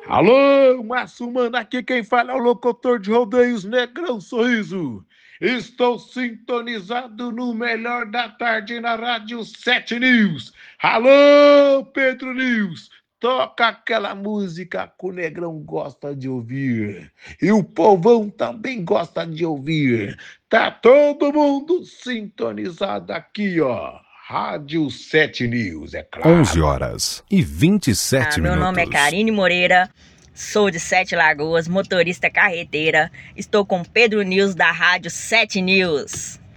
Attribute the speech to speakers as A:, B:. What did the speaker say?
A: Alô, Márcio Mano, aqui quem fala é o locutor de rodeios Negrão Sorriso. Estou sintonizado no melhor da tarde na Rádio 7 News. Alô, Pedro News, toca aquela música que o Negrão gosta de ouvir. E o povão também gosta de ouvir. Tá todo mundo sintonizado aqui, ó. Rádio 7 News, é
B: 11
A: claro.
B: horas e 27
C: Meu
B: minutos.
C: nome é Karine Moreira, sou de Sete Lagoas, motorista carreteira. Estou com Pedro News da Rádio 7 News.